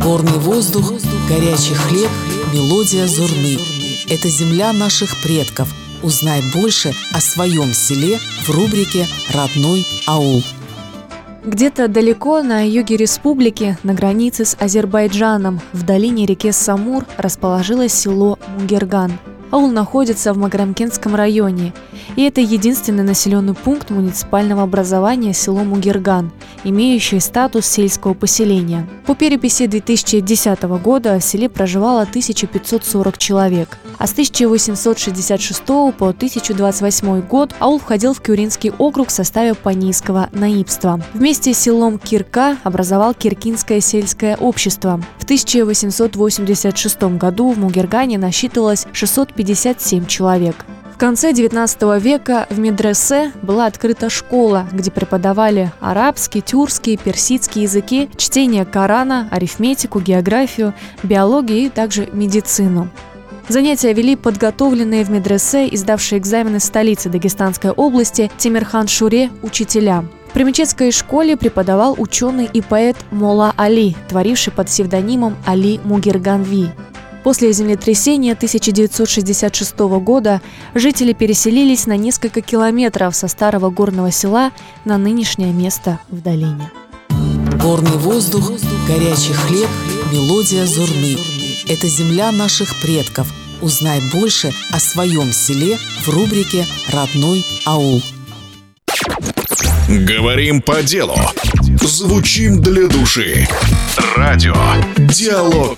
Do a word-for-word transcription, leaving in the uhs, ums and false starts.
Горный воздух, горячий хлеб, мелодия зурны. Это земля наших предков. Узнай больше о своем селе в рубрике «Родной аул». Где-то далеко на юге республики, на границе с Азербайджаном, в долине реки Самур, расположилось село Мугерган. Аул находится в Маграмкентском районе, и это единственный населенный пункт муниципального образования село Мугерган, имеющий статус сельского поселения. По переписи две тысячи десятого года в селе проживало тысяча пятьсот сорок человек, а с тысяча восемьсот шестьдесят шестого по тысяча двадцать восьмой год аул входил в Кюринский округ в составе Панийского наибства. Вместе с селом Кирка образовал Киркинское сельское общество. В тысяча восемьсот восемьдесят шестом году в Мугергане насчитывалось шестьсот пятьдесят семь человек. В конце девятнадцатого века в медресе была открыта школа, где преподавали арабский, тюркский, персидский языки, чтение Корана, арифметику, географию, биологию и также медицину. Занятия вели подготовленные в медресе, издавшие экзамены столицы Дагестанской области Темирхан Шуре учителя. В Примечетской школе преподавал ученый и поэт Мола Али, творивший под псевдонимом Али Мугерганви. После землетрясения тысяча девятьсот шестьдесят шестого года жители переселились на несколько километров со старого горного села на нынешнее место в долине. Горный воздух, горячий хлеб, мелодия зурны. Это земля наших предков. Узнай больше о своем селе в рубрике «Родной аул». Говорим по делу. Звучим для души. Радио. Диалог.